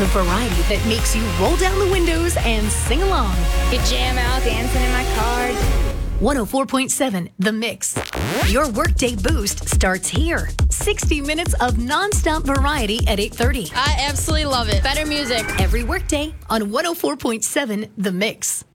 The variety that makes you roll down the windows and sing along. You jam out dancing in my car. 104.7 The Mix. Your workday boost starts here. 60 minutes of nonstop variety at 8:30. I absolutely love it. Better music. Every workday on 104.7 The Mix.